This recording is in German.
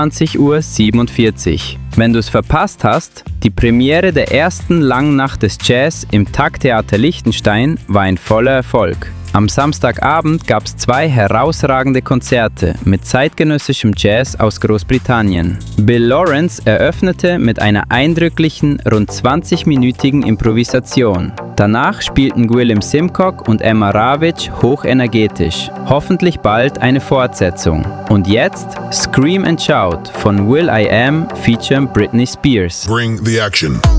20:47 Uhr. Wenn du es verpasst hast, die Premiere der ersten langen Nacht des Jazz im TAG-Theater Liechtenstein war ein voller Erfolg. Am Samstagabend gab es 2 herausragende Konzerte mit zeitgenössischem Jazz aus Großbritannien. Bill Lawrence eröffnete mit einer eindrücklichen, rund 20-minütigen Improvisation. Danach spielten Gwilym Simcock und Emma Rawitsch hochenergetisch. Hoffentlich bald eine Fortsetzung. Und jetzt Scream and Shout von will.i.am featuring Britney Spears. Bring the action.